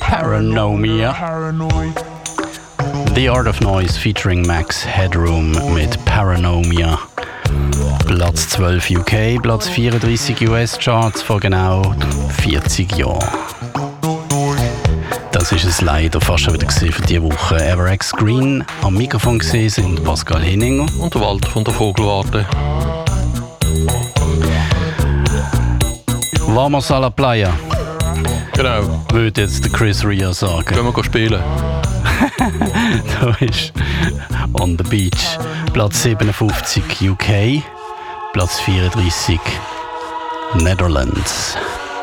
Paranomia. The Art of Noise featuring Max Headroom mit Paranomia. Platz 12 UK, Platz 34 US-Charts vor genau 40 Jahren. Das ist es leider fast schon wieder für diese Woche. Everex Green am Mikrofon gesehen sind Pascal Henninger und der Wald von der Vogelwarte. Vamos a la playa. Genau. Würde jetzt der Chris Rea sagen. Können wir spielen. Da ist On the Beach. Platz 57 UK, Platz 34 Netherlands.